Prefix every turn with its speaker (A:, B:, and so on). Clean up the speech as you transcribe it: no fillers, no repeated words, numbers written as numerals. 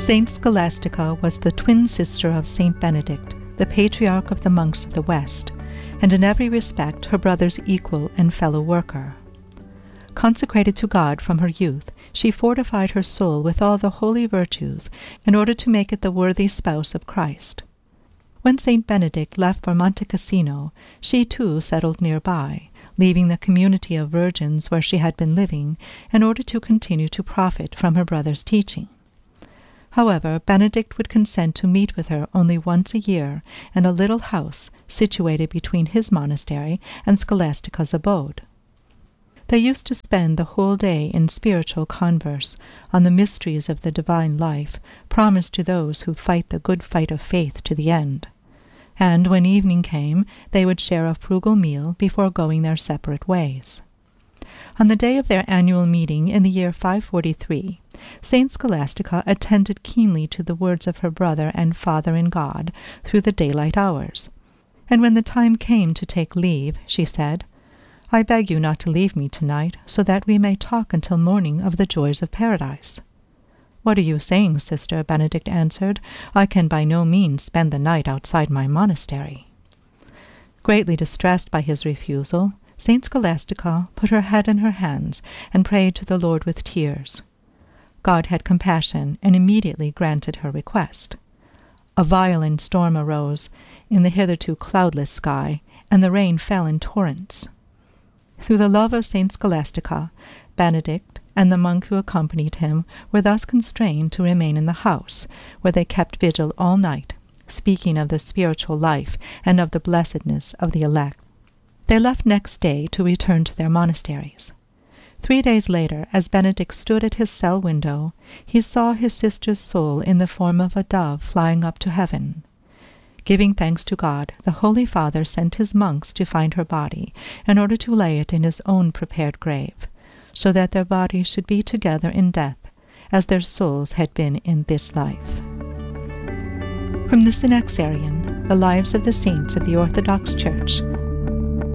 A: Saint Scholastica was the twin sister of Saint Benedict, the patriarch of the monks of the West, and in every respect her brother's equal and fellow worker. Consecrated to God from her youth, she fortified her soul with all the holy virtues in order to make it the worthy spouse of Christ. When Saint Benedict left for Monte Cassino, she too settled nearby, leaving the community of virgins where she had been living in order to continue to profit from her brother's teaching. However, Benedict would consent to meet with her only once a year in a little house situated between his monastery and Scholastica's abode. They used to spend the whole day in spiritual converse on the mysteries of the divine life promised to those who fight the good fight of faith to the end. And when evening came, they would share a frugal meal before going their separate ways. On the day of their annual meeting in the year 543, Saint Scholastica attended keenly to the words of her brother and father in God through the daylight hours. And when the time came to take leave, she said, "I beg you not to leave me tonight, so that we may talk until morning of the joys of paradise." "What are you saying, sister?" Benedict answered. "I can by no means spend the night outside my monastery." Greatly distressed by his refusal, Saint Scholastica put her head in her hands and prayed to the Lord with tears. God had compassion and immediately granted her request. A violent storm arose in the hitherto cloudless sky, and the rain fell in torrents. Through the love of Saint Scholastica, Benedict and the monk who accompanied him were thus constrained to remain in the house, where they kept vigil all night, speaking of the spiritual life and of the blessedness of the elect. They left next day to return to their monasteries. 3 days later, as Benedict stood at his cell window, he saw his sister's soul in the form of a dove flying up to heaven. Giving thanks to God, the Holy Father sent his monks to find her body in order to lay it in his own prepared grave, so that their bodies should be together in death, as their souls had been in this life. From the Synaxarion, The Lives of the Saints of the Orthodox Church,